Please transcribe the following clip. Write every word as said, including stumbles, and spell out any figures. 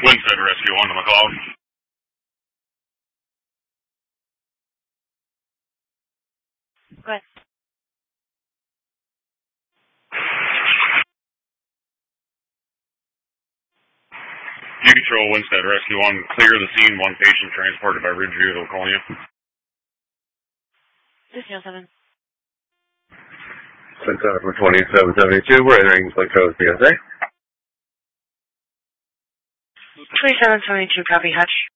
Winstead Rescue one to McLeod. Go ahead. You control Winstead Rescue one. Clear the scene. One patient transported by Ridgeview to Laconia. This is seven. six seven for twenty-seven seventy-two. We're entering Lake Coast P S A. twenty-seven seventy-two, copy, Hutch.